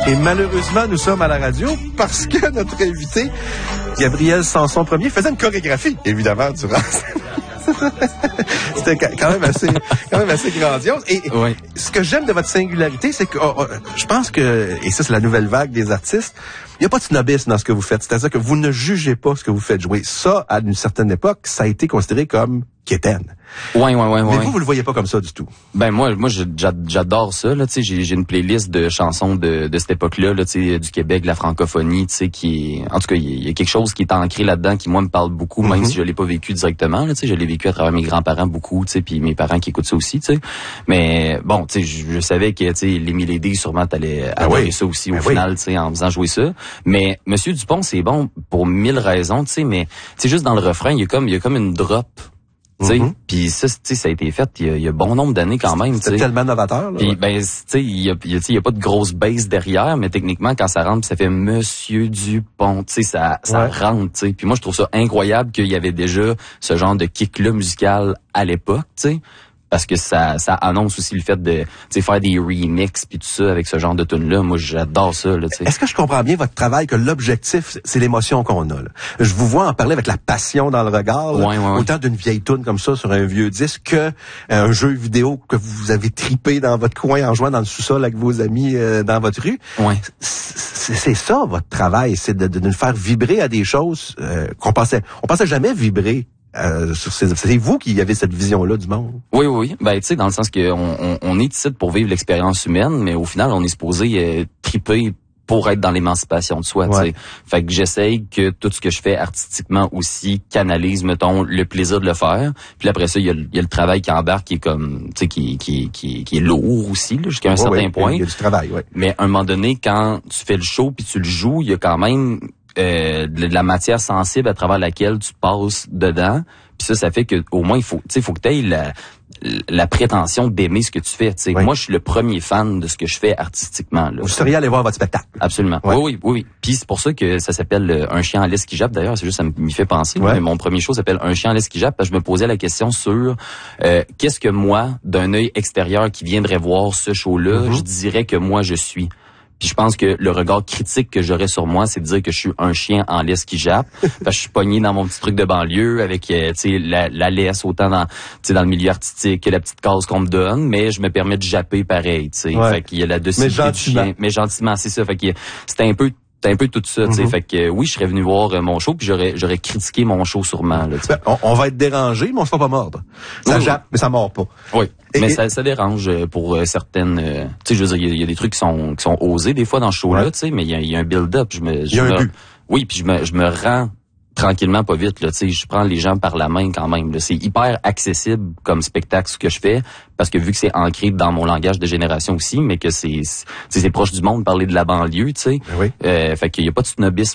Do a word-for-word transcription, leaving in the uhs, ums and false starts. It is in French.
Et malheureusement, nous sommes à la radio parce que notre invité, Gabriel Sanson-Premier, faisait une chorégraphie, évidemment, durant... C'était quand même assez, quand même assez grandiose. Et oui. Ce que j'aime de votre singularité, c'est que oh, oh, je pense que, et ça c'est la nouvelle vague des artistes, il n'y a pas de snobisme dans ce que vous faites. C'est-à-dire que vous ne jugez pas ce que vous faites jouer. Ça, à une certaine époque, ça a été considéré comme quétaine. Ouais, ouais, ouais, Mais ouais. vous, vous le voyez pas comme ça du tout. Ben moi, moi, j'adore ça. Là, tu sais, j'ai, j'ai une playlist de chansons de, de cette époque-là, là, tu sais, du Québec, de la francophonie, tu sais, qui est, en tout cas, il y a quelque chose qui est ancré là-dedans, qui moi me parle beaucoup, mm-hmm. même si je l'ai pas vécu directement. Là, tu sais, je l'ai vécu à travers mes grands-parents beaucoup, tu sais, puis mes parents qui écoutent ça aussi, tu sais. Mais bon, tu sais, je, je savais que, tu sais, l'Émile Lédé, sûrement, t'allais ben adorer oui. ça aussi ben au oui. final, tu sais, en faisant jouer ça. Mais Monsieur Dupont, c'est bon pour mille raisons, tu sais, mais tu sais, juste dans le refrain, il y a comme, il y a comme une drop. Mm-hmm. Puis ça, ça a été fait il y a, il y a bon nombre d'années quand même. C'est tellement novateur. Là, puis ouais. ben, tu sais, il y a, il y a, il y a pas de grosse base derrière, mais techniquement quand ça rentre, ça fait Monsieur Dupont, tu sais, ça, ça ouais. rentre. Tu sais. Puis moi, je trouve ça incroyable qu'il y avait déjà ce genre de kick-là musical à l'époque, tu sais. Parce que ça, ça annonce aussi le fait de, tu sais, faire des remixes puis tout ça avec ce genre de tune-là. Moi, j'adore ça, là, tu sais. Est-ce que je comprends bien votre travail, que l'objectif, c'est l'émotion qu'on a, là? Je vous vois en parler avec la passion dans le regard, ouais, ouais, ouais. autant d'une vieille tune comme ça sur un vieux disque que euh, un jeu vidéo que vous avez tripé dans votre coin en jouant dans le sous-sol avec vos amis euh, dans votre rue. Ouais. C'est, c'est ça, votre travail, c'est de, de nous faire vibrer à des choses euh, qu'on pensait, on pensait jamais vibrer. Euh, sur ces, c'est vous qui avez cette vision-là du monde. Oui, oui, oui. Ben, tu sais, dans le sens que on, on, on est ici pour vivre l'expérience humaine, mais au final, on est supposé euh, triper pour être dans l'émancipation de soi, ouais. tu sais. Fait que j'essaye que tout ce que je fais artistiquement aussi canalise, mettons, le plaisir de le faire. Puis après ça, il y a, il y a le travail qui embarque, qui est comme, tu sais, qui, qui, qui, qui est lourd aussi, là, jusqu'à un ouais, certain ouais, point. Il y a du travail, ouais. Mais à un moment donné, quand tu fais le show puis tu le joues, il y a quand même euh, de la matière sensible à travers laquelle tu passes dedans. Puis ça, ça fait que au moins il faut, tu sais, faut que tu aies la, la prétention d'aimer ce que tu fais. Tu sais, oui. Moi, je suis le premier fan de ce que je fais artistiquement. Là. Vous seriez allé voir votre spectacle. Absolument. Ouais. Oui, oui, oui, oui. Puis c'est pour ça que ça s'appelle euh, Un chien en laisse qui jappe. D'ailleurs, c'est juste ça m'y fait penser. Ouais. Mais mon premier show s'appelle Un chien en laisse qui jappe. Parce que je me posais la question sur euh, qu'est-ce que moi, d'un œil extérieur qui viendrait voir ce show-là, mm-hmm. je dirais que moi je suis. Puis je pense que le regard critique que j'aurais sur moi, c'est de dire que je suis un chien en laisse qui jappe. Parce que je suis pogné dans mon petit truc de banlieue avec euh, tu sais la, la laisse autant dans tu sais dans le milieu artistique que la petite case qu'on me donne, mais je me permets de japper pareil, tu sais. Ouais. Fait qu'il y a la docilité du chien, mais gentiment, c'est ça. Fait que c'était un peu C'est un peu tout ça, tu sais. Mm-hmm. Fait que euh, oui, je serais venu voir euh, mon show, puis j'aurais j'aurais critiqué mon show sûrement. Là, ben, on, on va être dérangé, mais on se fait pas mordre. Ça oui, jappe, oui. mais ça mord pas. Oui, et, mais et... ça, ça dérange pour euh, certaines. Euh, tu sais, je veux dire, il y, y a des trucs qui sont qui sont osés des fois dans ce show-là, ouais. tu sais, mais il y a, y a un build-up. Je me, je y a me, un but. Oui, puis je me je me rends tranquillement, pas vite, là, tu sais, je prends les gens par la main quand même, là. C'est hyper accessible comme spectacle, ce que je fais, parce que vu que c'est ancré dans mon langage de génération aussi, mais que c'est, c'est, c'est proche du monde, parler de la banlieue, tu sais, oui. euh, fait qu'il y a pas de snobisme